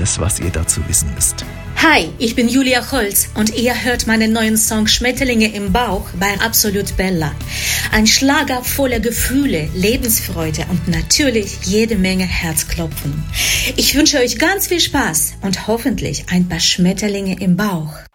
alles, was ihr dazu wissen müsst. Hi, ich bin Julia Holz und ihr hört meinen neuen Song Schmetterlinge im Bauch bei Absolut Bella. Ein Schlager voller Gefühle, Lebensfreude und natürlich jede Menge Herzklopfen. Ich wünsche euch ganz viel Spaß und hoffentlich ein paar Schmetterlinge im Bauch.